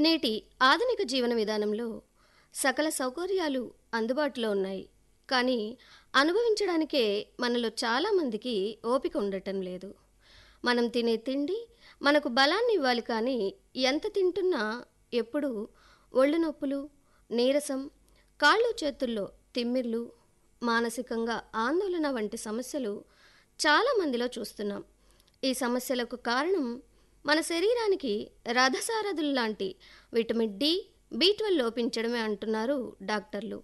నేటి ఆధునిక జీవన విధానంలో సకల సౌకర్యాలు అందుబాటులో ఉన్నాయి. కానీ అనుభవించడానికే మనలో చాలామందికి ఓపిక ఉండటం లేదు. మనం తినే తిండి మనకు బలాన్ని ఇవ్వాలి, కానీ ఎంత తింటున్నా ఎప్పుడూ ఒళ్ళు నొప్పులు, నీరసం, కాళ్ళు చేతుల్లో తిమ్మిర్లు, మానసికంగా ఆందోళన వంటి సమస్యలు చాలామందిలో చూస్తున్నాం. ఈ సమస్యలకు కారణం మన శరీరానికి రథసారథుల్లాంటి విటమిన్ డి, బి12 లోపించడమే అంటున్నారు డాక్టర్లు.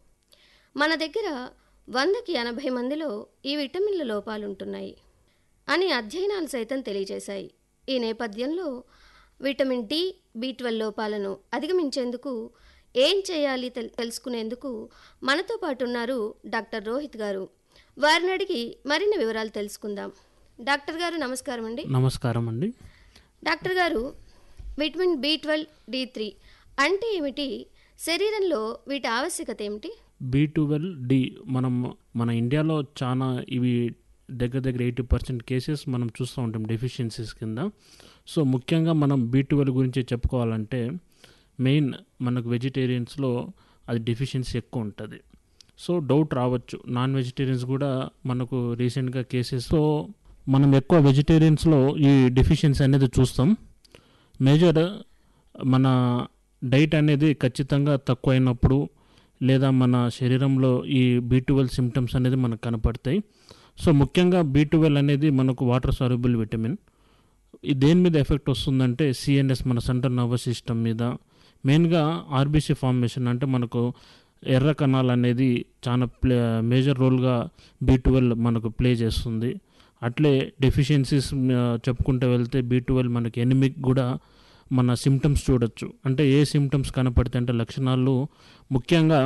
మన దగ్గర 100కి 80 మందిలో ఈ విటమిన్ల లోపాలుంటున్నాయి అని అధ్యయనాలు సైతం తెలియజేశాయి. ఈ నేపథ్యంలో విటమిన్ డి, బి12 లోపాలను అధిగమించేందుకు ఏం చేయాలి తెలుసుకునేందుకు మనతో పాటు ఉన్నారు డాక్టర్ రోహిత్ గారు. వారిని అడిగి మరిన్ని వివరాలు తెలుసుకుందాం. డాక్టర్ గారు నమస్కారం అండి. నమస్కారం అండి. డాక్టర్ గారు, విటమిన్ బి12, డి3 అంటే ఏమిటి? శరీరంలో వీటి ఆవశ్యకత ఏమిటి? బి12 డి మన ఇండియాలో చాలా ఇవి దగ్గర 80% కేసెస్ మనం చూస్తూ ఉంటాం డెఫిషియన్సీస్ కింద. సో ముఖ్యంగా మనం బి12 గురించి చెప్పుకోవాలంటే మెయిన్ మనకు వెజిటేరియన్స్లో అది డెఫిషియన్సీ ఎక్కువ ఉంటుంది. సో డౌట్ రావచ్చు, నాన్ వెజిటేరియన్స్ కూడా మనకు రీసెంట్గా కేసెస్లో మనం ఎక్కువ వెజిటేరియన్స్లో ఈ డెఫిషియన్సీ అనేది చూస్తాం. మేజర్ మన డైట్ అనేది ఖచ్చితంగా తక్కువైనప్పుడు లేదా మన శరీరంలో ఈ బి12 సిమ్టమ్స్ అనేది మనకు కనపడతాయి. సో ముఖ్యంగా బి12 అనేది మనకు వాటర్ సాల్యుబుల్ విటమిన్. దేని మీద ఎఫెక్ట్ వస్తుందంటే సిఎన్ఎస్, మన సెంట్రల్ నర్వస్ సిస్టమ్ మీద, మెయిన్గా ఆర్బీసీ ఫార్మేషన్, అంటే మనకు ఎర్ర కణాలు అనేది చాలా మేజర్ రోల్గా బి12 మనకు ప్లే చేస్తుంది. అట్లే డెఫిషియన్సీస్ చెప్పుకుంటూ వెళ్తే బి12 మనకి ఎనిమిక్ కూడా మన సిమ్టమ్స్ చూడొచ్చు. అంటే ఏ సిమ్టమ్స్ కనపడితే అంటే లక్షణాలు ముఖ్యంగా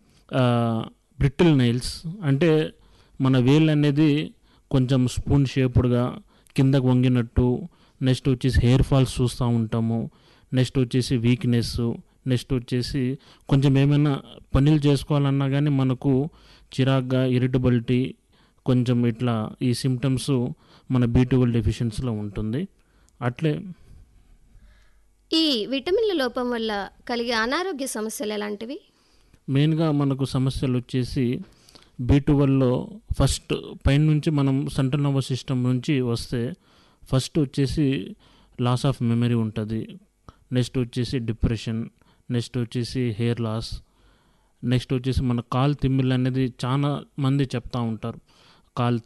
బ్రిటిల్ నెయిల్స్, అంటే మన వేలు అనేది కొంచెం స్పూన్ షేప్డ్గా కిందకు వంగినట్టు, నెక్స్ట్ వచ్చేసి హెయిర్ ఫాల్స్ చూస్తూ ఉంటాము, నెక్స్ట్ వచ్చేసి వీక్నెస్, నెక్స్ట్ వచ్చేసి కొంచెం ఏమైనా పనులు చేసుకోవాలన్నా కానీ మనకు చిరాగ్గా, ఇరిటబిలిటీ, కొంచెం ఇట్లా ఈ సిమ్టమ్స్ మన బి12 డెఫిషియన్సీలో ఉంటుంది. అట్లే ఈ విటమిన్ల లోపం వల్ల కలిగే అనారోగ్య సమస్యలు ఎలాంటివి? మెయిన్గా మనకు సమస్యలు వచ్చేసి బి12లో ఫస్ట్ పైన నుంచి మనం సెంట్రల్ నర్వస్ సిస్టమ్ నుంచి వస్తే ఫస్ట్ వచ్చేసి లాస్ ఆఫ్ మెమరీ ఉంటుంది, నెక్స్ట్ వచ్చేసి డిప్రెషన్, నెక్స్ట్ వచ్చేసి హెయిర్ లాస్, నెక్స్ట్ వచ్చేసి మన కాలు తిమ్మిళ్ళు అనేది చాలా మంది చెప్తూ ఉంటారు. కాలు